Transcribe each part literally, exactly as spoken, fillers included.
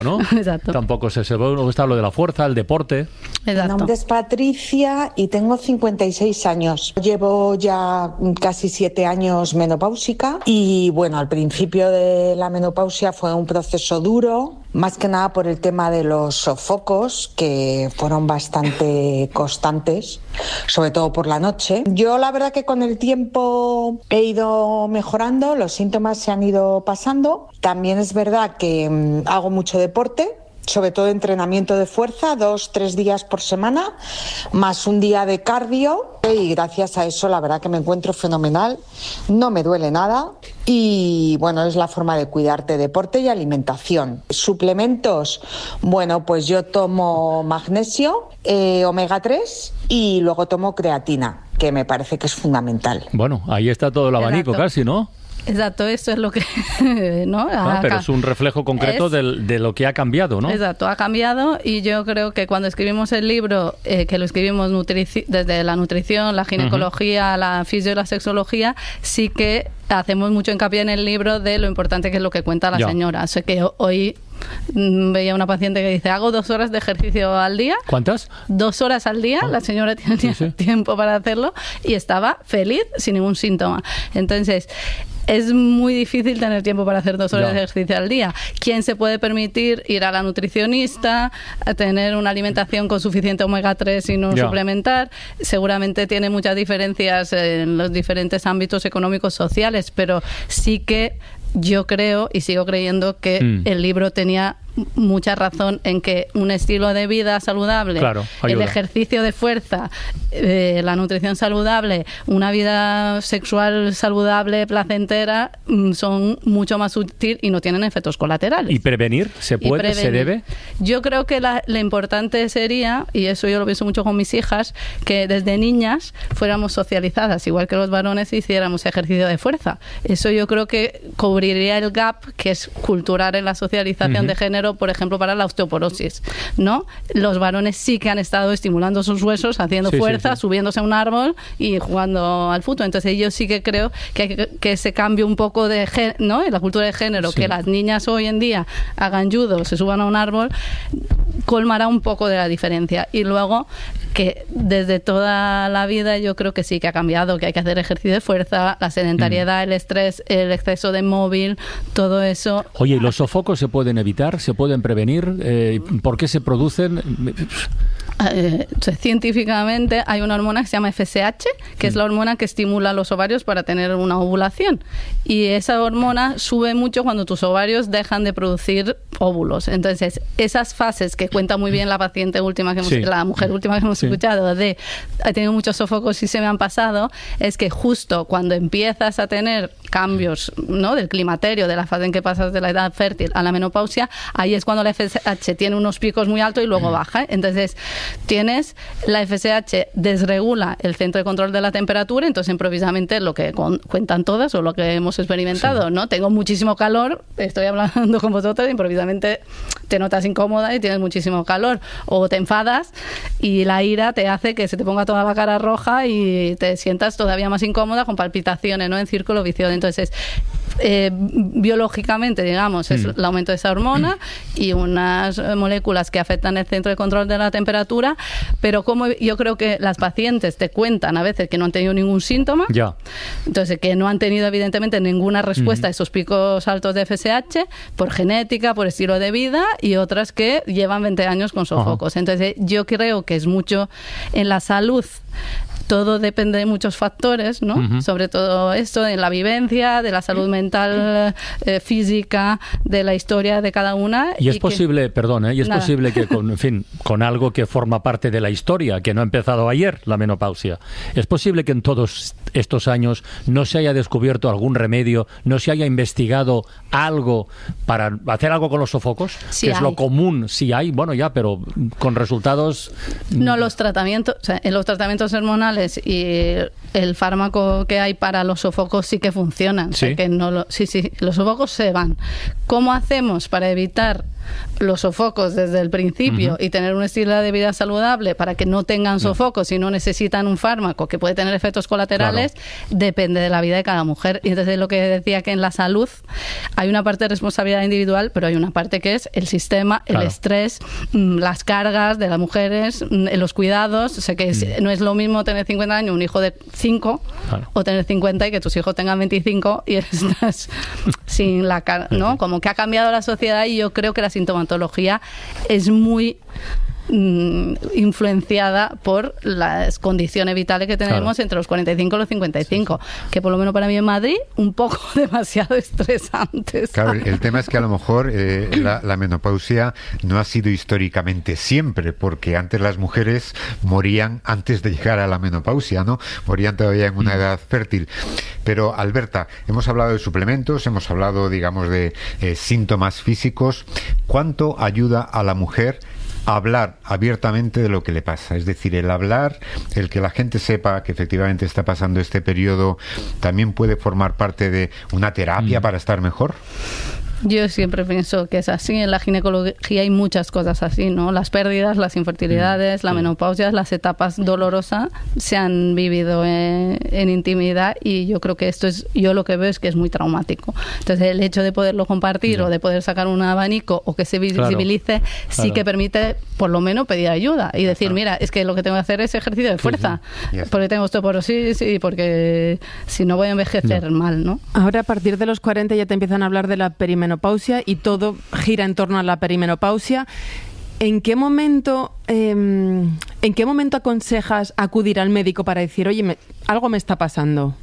¿no? Exacto. Tampoco se, se está lo de la fuerza, el deporte. Exacto. Mi nombre es Patricia y tengo cincuenta y seis años. Llevo ya casi siete años menopáusica y bueno, al principio de la menopausia fue un proceso duro, más que nada por el tema de los sofocos, que fueron bastante constantes, sobre todo por la noche. Yo la verdad que con el tiempo he ido mejorando, los síntomas se han ido pasando. También es verdad que mmm, hago mucho deporte, sobre todo entrenamiento de fuerza, dos, tres días por semana, más un día de cardio, y gracias a eso la verdad que me encuentro fenomenal, no me duele nada y bueno, es la forma de cuidarte, deporte y alimentación. Suplementos, bueno, pues yo tomo magnesio, eh, omega tres y luego tomo creatina, que me parece que es fundamental. Bueno, ahí está todo el abanico. Exacto. Casi, ¿no? Exacto, eso es lo que... ¿no? Ah, pero es un reflejo concreto es, de, de lo que ha cambiado, ¿no? Exacto, ha cambiado y yo creo que cuando escribimos el libro, eh, que lo escribimos nutrici- desde la nutrición, la ginecología, uh-huh. la fisio y la sexología, sí que hacemos mucho hincapié en el libro de lo importante que es lo que cuenta la ya. señora. O sea que hoy veía una paciente que dice, hago dos horas de ejercicio al día. ¿Cuántas? Dos horas al día, oh. la señora tenía sí, sí. tiempo para hacerlo y estaba feliz sin ningún síntoma. Entonces, es muy difícil tener tiempo para hacer dos horas ya. de ejercicio al día. ¿Quién se puede permitir ir a la nutricionista, a tener una alimentación con suficiente omega tres y no ya. suplementar? Seguramente tiene muchas diferencias en los diferentes ámbitos económicos sociales, pero sí que yo creo y sigo creyendo que mm. el libro tenía mucha razón en que un estilo de vida saludable, claro, el ejercicio de fuerza, eh, la nutrición saludable, una vida sexual saludable, placentera, son mucho más útil y no tienen efectos colaterales. ¿Y prevenir? ¿Se puede? Prevenir. ¿Se debe? Yo creo que la, lo importante sería, y eso yo lo pienso mucho con mis hijas, que desde niñas fuéramos socializadas, igual que los varones, hiciéramos ejercicio de fuerza. Eso yo creo que cubriría el gap que es cultural en la socialización uh-huh. de género, por ejemplo, para la osteoporosis, ¿no? Los varones sí que han estado estimulando sus huesos, haciendo sí, fuerza, sí, sí. subiéndose a un árbol y jugando al fútbol. Entonces yo sí que creo que, que, que ese cambio un poco de, ¿no? en la cultura de género, sí. que las niñas hoy en día hagan judo, se suban a un árbol, colmará un poco de la diferencia. Y luego que desde toda la vida yo creo que sí que ha cambiado, que hay que hacer ejercicio de fuerza, la sedentariedad, mm. el estrés, el exceso de móvil, todo eso. Oye, ¿y los sofocos se pueden evitar? ¿Se pueden prevenir? Eh, ¿Por qué se producen? Eh, científicamente hay una hormona que se llama F S H, que mm. es la hormona que estimula los ovarios para tener una ovulación. Y esa hormona sube mucho cuando tus ovarios dejan de producir óvulos. Entonces, esas fases que cuenta muy bien la paciente última, que hemos, sí. la mujer última que hemos sí. escuchado, de he tenido muchos sofocos y se me han pasado, es que justo cuando empiezas a tener cambios, ¿no? del climaterio, de la fase en que pasas de la edad fértil a la menopausia, ahí es cuando la F S H tiene unos picos muy altos y luego mm. baja. Entonces, tienes la F S H desregula el centro de control de la temperatura, entonces improvisamente lo que con, cuentan todas o lo que hemos experimentado, sí. ¿no? Tengo muchísimo calor, estoy hablando con vosotros y improvisamente te notas incómoda y tienes muchísimo calor, o te enfadas y la ira te hace que se te ponga toda la cara roja y te sientas todavía más incómoda con palpitaciones, ¿no? En círculo vicioso. Entonces, eh, biológicamente, digamos, es mm. el aumento de esa hormona y unas moléculas que afectan el centro de control de la temperatura, pero como yo creo que las pacientes te cuentan a veces que no han tenido ningún síntoma, ya. entonces que no han tenido evidentemente ninguna respuesta mm. a esos picos altos de F S H por genética, por estilo de vida, y otras que llevan veinte años con sofocos. Ajá. Entonces yo creo que es mucho en la salud. Todo depende de muchos factores, ¿no? Uh-huh. Sobre todo esto, de la vivencia, de la salud mental, eh, física, de la historia de cada una. Y es y posible, que, perdón, ¿eh? y es nada. posible que, con, en fin, con algo que forma parte de la historia, que no ha empezado ayer, la menopausia, es posible que en todos estos años no se haya descubierto algún remedio, no se haya investigado algo para hacer algo con los sofocos, sí que hay. es lo común, sí hay, bueno, ya, pero con resultados... No, los tratamientos, o sea, en los tratamientos hormonales y el fármaco que hay para los sofocos sí que funcionan. ¿Sí? O sea, que no lo, sí, sí, los sofocos se van. ¿Cómo hacemos para evitar los sofocos desde el principio uh-huh. y tener un estilo de vida saludable para que no tengan sofocos uh-huh. y no necesitan un fármaco que puede tener efectos colaterales, claro. depende de la vida de cada mujer. Y entonces lo que decía que en la salud hay una parte de responsabilidad individual, pero hay una parte que es el sistema, el claro. estrés, las cargas de las mujeres, los cuidados. O sea que es, uh-huh. no es lo mismo tener cincuenta años, un hijo de cinco, claro. o tener cincuenta y que tus hijos tengan veinticinco y estás sin la cara, ¿no? Como que ha cambiado la sociedad y yo creo que la sintomatología es muy mm, influenciada por las condiciones vitales que tenemos claro. entre los cuarenta y cinco y los cincuenta y cinco, sí, sí. que por lo menos para mí en Madrid un poco demasiado estresantes. Claro, el, el tema es que a lo mejor eh, la, la menopausia no ha sido históricamente siempre, porque antes las mujeres morían antes de llegar a la menopausia, ¿no? Morían todavía en una edad fértil. Pero, Alberta, hemos hablado de suplementos, hemos hablado, digamos, de eh, síntomas físicos. ¿Cuánto ayuda a la mujer a hablar abiertamente de lo que le pasa? Es decir, el hablar, el que la gente sepa que efectivamente está pasando este periodo, ¿también puede formar parte de una terapia mm. para estar mejor? Yo siempre pienso que es así. En la ginecología hay muchas cosas así, ¿no? Las pérdidas, las infertilidades, mm, la sí. menopausia, las etapas dolorosas se han vivido en, en intimidad y yo creo que esto es, yo lo que veo es que es muy traumático. Entonces el hecho de poderlo compartir sí. o de poder sacar un abanico o que se visibilice, claro, sí claro. que permite por lo menos pedir ayuda y decir, claro. mira, es que lo que tengo que hacer es ejercicio de fuerza, sí, sí. porque tengo osteoporosis y porque si no voy a envejecer no. mal, ¿no? Ahora a partir de los cuarenta ya te empiezan a hablar de la perimenopausia y todo gira en torno a la perimenopausia. ¿En qué momento, eh, en qué momento aconsejas acudir al médico para decir, oye, me, algo me está pasando?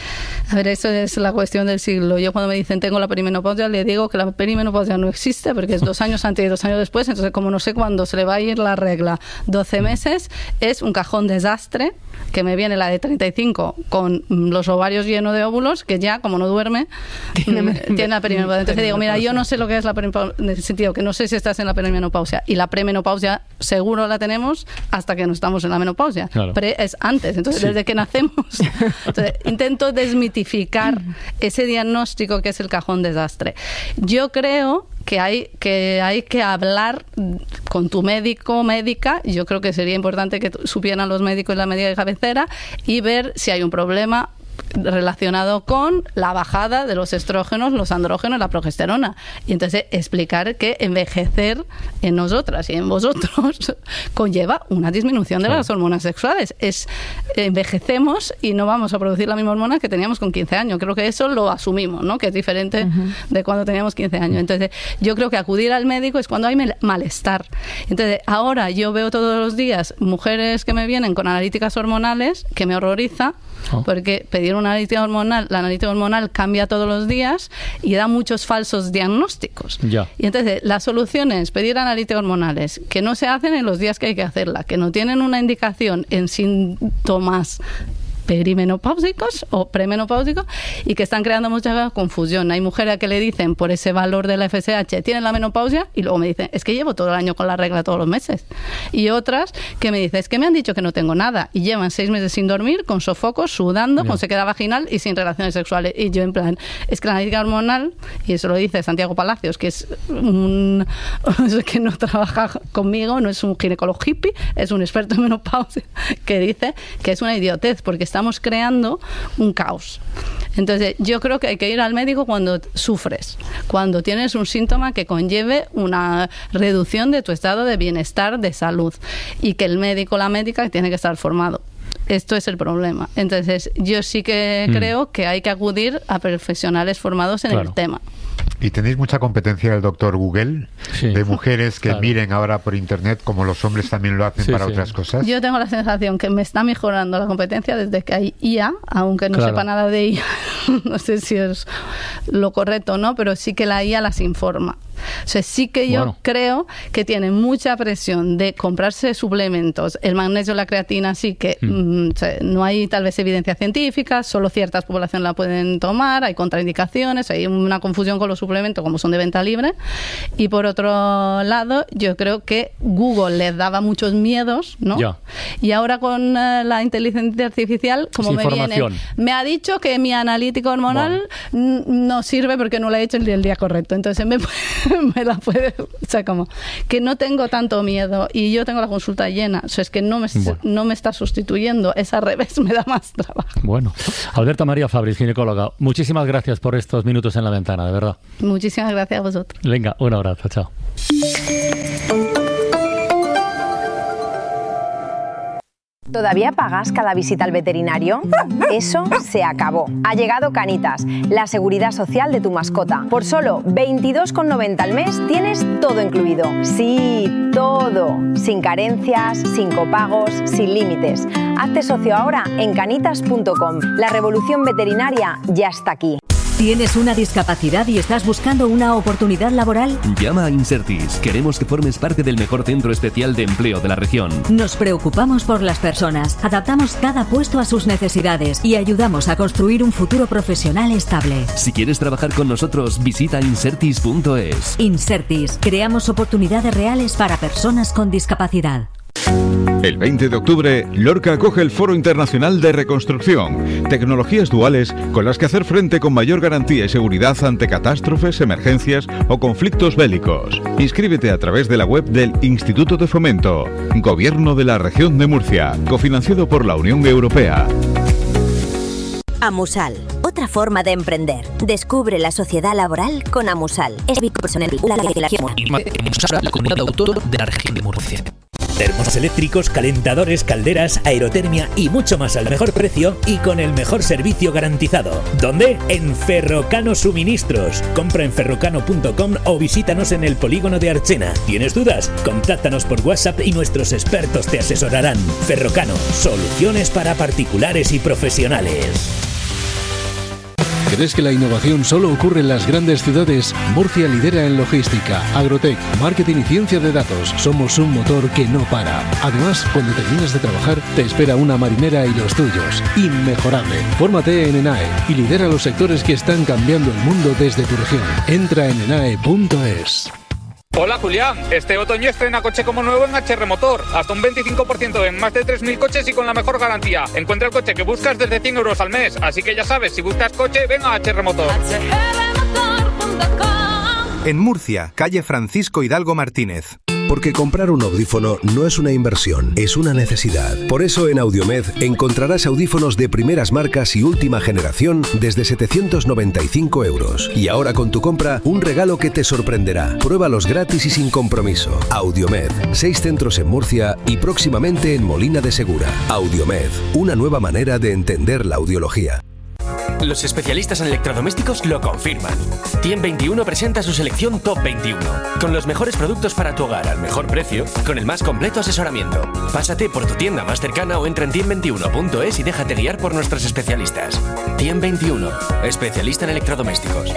A ver, eso es la cuestión del siglo. Yo cuando me dicen tengo la perimenopausia, le digo que la perimenopausia no existe porque es dos años antes y dos años después. Entonces, como no sé cuándo se le va a ir la regla, doce meses, es un cajón desastre, que me viene la de treinta y cinco con los ovarios llenos de óvulos, que ya, como no duerme, tiene, tiene la perimenopausia. Entonces digo, mira, yo no sé lo que es la perimenopausia, en el sentido que no sé si estás en la perimenopausia. Y la premenopausia seguro la tenemos hasta que no estamos en la menopausia. Claro. Pre es antes, entonces sí. desde que nacemos. Entonces, intento desmitificar ese diagnóstico que es el cajón desastre. Yo creo que hay que hay que hablar con tu médico, médica. Yo creo que sería importante que supieran los médicos la médica de cabecera y ver si hay un problema relacionado con la bajada de los estrógenos, los andrógenos, la progesterona. Y entonces explicar que envejecer en nosotras y en vosotros conlleva una disminución de las hormonas sexuales. Es envejecemos y no vamos a producir la misma hormona que teníamos con quince años. Creo que eso lo asumimos, ¿no? Que es diferente uh-huh. de cuando teníamos quince años. Entonces, yo creo que acudir al médico es cuando hay malestar. Entonces, ahora yo veo todos los días mujeres que me vienen con analíticas hormonales que me horroriza oh. porque pedir una analítica hormonal, la analítica hormonal cambia todos los días y da muchos falsos diagnósticos. Ya. Y entonces la solución es pedir analíticas hormonales que no se hacen en los días que hay que hacerla, que no tienen una indicación en síntomas perimenopáusicos o premenopáusicos y que están creando mucha confusión. Hay mujeres que le dicen por ese valor de la F S H tienen la menopausia y luego me dicen es que llevo todo el año con la regla todos los meses. Y otras que me dicen es que me han dicho que no tengo nada y llevan seis meses sin dormir, con sofocos, sudando, yeah. con sequedad vaginal y sin relaciones sexuales. Y yo en plan, es que la analítica hormonal, y eso lo dice Santiago Palacios, que es un que no trabaja conmigo, no es un ginecólogo hippie, es un experto en menopausia, que dice que es una idiotez porque estamos creando un caos. Entonces, yo creo que hay que ir al médico cuando sufres, cuando tienes un síntoma que conlleve una reducción de tu estado de bienestar, de salud, y que el médico o la médica tiene que estar formado. Esto es el problema. Entonces, yo sí que mm. creo que hay que acudir a profesionales formados en claro. el tema. ¿Y tenéis mucha competencia del doctor Google? Sí. De mujeres que claro. miren ahora por internet como los hombres también lo hacen sí, para sí. otras cosas. Yo tengo la sensación que me está mejorando la competencia desde que hay I A, aunque no claro. sepa nada de I A. No sé si es lo correcto o no, pero sí que la I A las informa. O sea, sí que yo bueno. creo que tienen mucha presión de comprarse suplementos. El magnesio, la creatina, sí que mm. Mm, o sea, no hay tal vez evidencia científica, solo ciertas poblaciones la pueden tomar, hay contraindicaciones, hay una confusión con los suplementos como son de venta libre. Y por otro lado, yo creo que Google les daba muchos miedos, ¿no? Ya. Y ahora con uh, la inteligencia artificial, como me viene, me ha dicho que mi analítico hormonal bueno. no sirve porque no lo he hecho el día, el día correcto. Entonces me me la puede, o sea, como que no tengo tanto miedo y yo tengo la consulta llena, o sea, es que no me, bueno. no me está sustituyendo, es al revés, me da más trabajo. Bueno, Alberta María Fabris, ginecóloga, muchísimas gracias por estos minutos en la ventana, de verdad. Muchísimas gracias a vosotros. Venga, un abrazo, chao. ¿Todavía pagas cada visita al veterinario? Eso se acabó. Ha llegado Canitas, la seguridad social de tu mascota. Por solo veintidós con noventa al mes tienes todo incluido. Sí, todo. Sin carencias, sin copagos, sin límites. Hazte socio ahora en canitas punto com. La revolución veterinaria ya está aquí. ¿Tienes una discapacidad y estás buscando una oportunidad laboral? Llama a Insertis. Queremos que formes parte del mejor centro especial de empleo de la región. Nos preocupamos por las personas, adaptamos cada puesto a sus necesidades y ayudamos a construir un futuro profesional estable. Si quieres trabajar con nosotros, visita insertis punto es. Insertis. Creamos oportunidades reales para personas con discapacidad. El veinte de octubre, Lorca acoge el Foro Internacional de Reconstrucción, tecnologías duales con las que hacer frente con mayor garantía y seguridad ante catástrofes, emergencias o conflictos bélicos. Inscríbete a través de la web del Instituto de Fomento, Gobierno de la Región de Murcia, cofinanciado por la Unión Europea. Amusal, otra forma de emprender. Descubre la sociedad laboral con Amusal. Es personal, la la comunidad autónoma de la región de Murcia. Termos eléctricos, calentadores, calderas, aerotermia y mucho más al mejor precio y con el mejor servicio garantizado. ¿Dónde? En Ferrocano Suministros. Compra en ferrocano punto com o visítanos en el polígono de Archena. ¿Tienes dudas? Contáctanos por WhatsApp y nuestros expertos te asesorarán. Ferrocano, soluciones para particulares y profesionales. ¿Crees que la innovación solo ocurre en las grandes ciudades? Murcia lidera en logística, agrotech, marketing y ciencia de datos. Somos un motor que no para. Además, cuando terminas de trabajar, te espera una marinera y los tuyos. Inmejorable. Fórmate en ENAE y lidera los sectores que están cambiando el mundo desde tu región. Entra en enae punto es. Hola Julián, este otoño estrena coche como nuevo en H R Motor, hasta un veinticinco por ciento en más de tres mil coches y con la mejor garantía. Encuentra el coche que buscas desde cien euros al mes, así que ya sabes, si buscas coche, ven a H R Motor. En Murcia, calle Francisco Hidalgo Martínez. Porque comprar un audífono no es una inversión, es una necesidad. Por eso en Audiomed encontrarás audífonos de primeras marcas y última generación desde setecientos noventa y cinco euros. Y ahora con tu compra, un regalo que te sorprenderá. Pruébalos gratis y sin compromiso. Audiomed, seis centros en Murcia y próximamente en Molina de Segura. Audiomed, una nueva manera de entender la audiología. Los especialistas en electrodomésticos lo confirman. Tiem veintiuno presenta su selección Top veintiuno, con los mejores productos para tu hogar al mejor precio, con el más completo asesoramiento. Pásate por tu tienda más cercana o entra en tiem veintiuno punto es y déjate guiar por nuestros especialistas. Tiem veintiuno, especialista en electrodomésticos.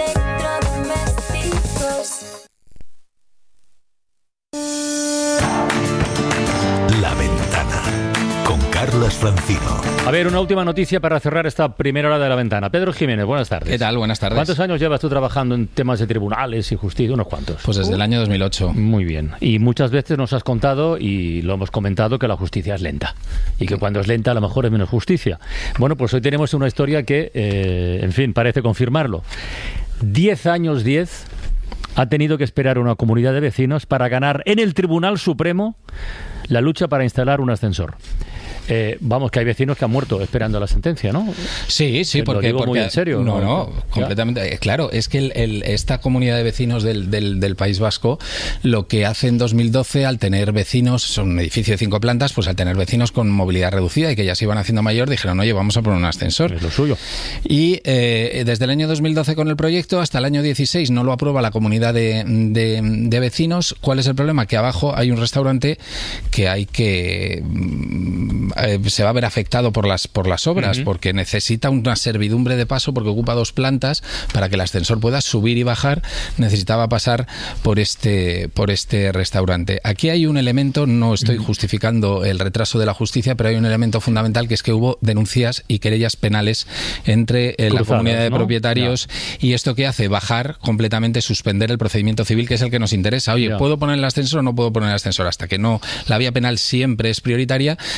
La Ventana, con Carlos Francino. A ver, una última noticia para cerrar esta primera hora de la ventana. Pedro Jiménez, buenas tardes. ¿Qué tal? Buenas tardes. ¿Cuántos años llevas tú trabajando en temas de tribunales y justicia? ¿Unos cuantos? Pues desde uh. el año dos mil ocho. Muy bien. Y muchas veces nos has contado, y lo hemos comentado, que la justicia es lenta. Y que cuando es lenta a lo mejor es menos justicia. Bueno, pues hoy tenemos una historia que, eh, en fin, parece confirmarlo. Diez años, diez, ha tenido que esperar una comunidad de vecinos para ganar en el Tribunal Supremo la lucha para instalar un ascensor. Eh, vamos, que hay vecinos que han muerto esperando la sentencia, ¿no? Sí, sí, porque... Lo digo porque muy en serio. No, no, no completamente. ¿Ya? Claro, es que el, el, esta comunidad de vecinos del, del, del País Vasco, lo que hace en dos mil doce, al tener vecinos, son un edificio de cinco plantas, pues al tener vecinos con movilidad reducida y que ya se iban haciendo mayor, dijeron, oye, vamos a poner un ascensor. Es lo suyo. Y eh, desde el año dos mil doce con el proyecto hasta el año dieciséis no lo aprueba la comunidad de, de, de vecinos. ¿Cuál es el problema? Que abajo hay un restaurante que hay que... Eh, se va a ver afectado por las por las obras, uh-huh. porque necesita una servidumbre de paso, porque ocupa dos plantas. Para que el ascensor pueda subir y bajar, necesitaba pasar por este por este restaurante. Aquí hay un elemento, no estoy uh-huh. justificando el retraso de la justicia, pero hay un elemento fundamental, que es que hubo denuncias y querellas penales entre eh, la comunidad de ¿no? propietarios, ya. Y esto que hace bajar completamente, suspender el procedimiento civil, que es el que nos interesa. Oye, ya. ¿puedo poner el ascensor o no puedo poner el ascensor? Hasta que no, la vía penal siempre es prioritaria, y hasta que no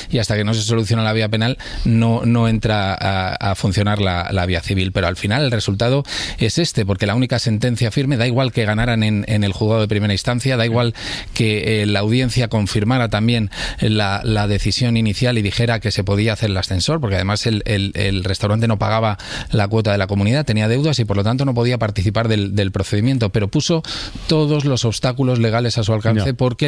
no se soluciona la vía penal, no, no entra a, a funcionar la, la vía civil. Pero al final el resultado es este, porque la única sentencia firme, da igual que ganaran en, en el juzgado de primera instancia, da igual que eh, la audiencia confirmara también la, la decisión inicial y dijera que se podía hacer el ascensor, porque además el, el, el restaurante no pagaba la cuota de la comunidad, tenía deudas y por lo tanto no podía participar del, del procedimiento, pero puso todos los obstáculos legales a su alcance, no. porque